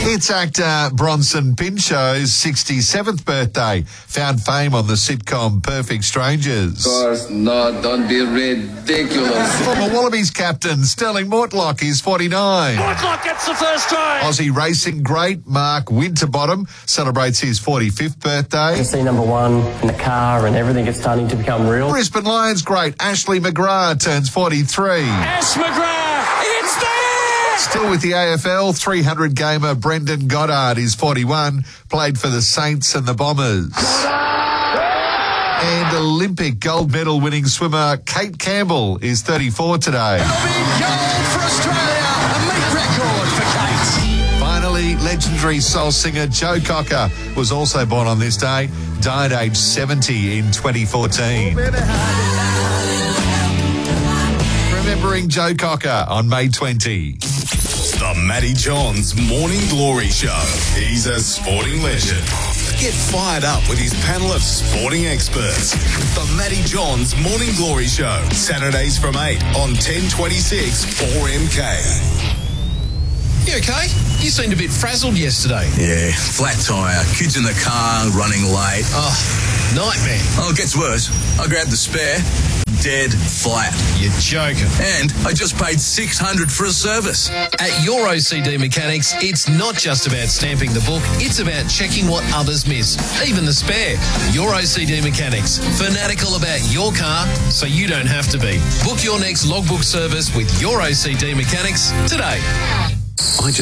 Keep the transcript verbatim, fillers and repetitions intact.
It's actor Bronson Pinchot's sixty-seventh birthday. Found fame on the sitcom Perfect Strangers. Of course, no, don't be ridiculous. Former Wallabies captain Sterling Mortlock is forty-nine. Mortlock gets the first try. Aussie racing great Mark Winterbottom celebrates his forty-fifth birthday. To see number one in the car and everything is starting to become real. Brisbane Lions great Ashley McGrath turns forty-three. Ash McGrath, it's there! Still with the A F L, three hundred gamer Brendan Goddard is forty-one, played for the Saints and the Bombers. And Olympic gold medal winning swimmer Kate Campbell is thirty-four today. It'll be gold for Australia, a meat record for Kate. Finally, legendary soul singer Joe Cocker was also born on this day, died aged seventy in twenty fourteen. Remembering Joe Cocker on May twentieth. The Matty Johns Morning Glory Show. He's a sporting legend. Get fired up with his panel of sporting experts. The Matty Johns Morning Glory Show. Saturdays from eight on ten twenty-six four M K. You okay? You seemed a bit frazzled yesterday. Yeah, flat tyre, kids in the car, running late. Oh, nightmare. Oh, it gets worse. I grabbed the spare, dead flat. You're joking. And I just paid six hundred dollars for a service. At your O C D Mechanics, it's not just about stamping the book, it's about checking what others miss, even the spare. Your O C D Mechanics, fanatical about your car so you don't have to be. Book your next logbook service with your O C D Mechanics today. I just